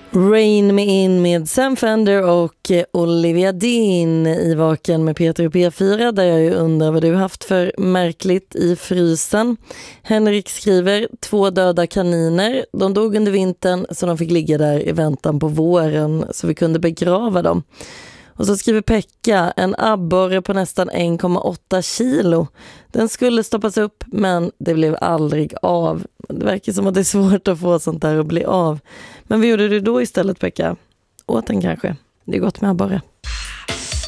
Rain Me In med Sam Fender och Olivia Dean i Vaken med Peter och P4, där jag ju undrar vad du haft för märkligt i frysen. Henrik skriver 2 döda kaniner. De dog under vintern så de fick ligga där i väntan på våren så vi kunde begrava dem. Och så skriver Pekka en abborre på nästan 1,8 kilo. Den skulle stoppas upp men det blev aldrig av. Det verkar som att det är svårt att få sånt där att bli av. Men vad gjorde du då istället, Pekka? Åt den kanske? Det är gott med abborre.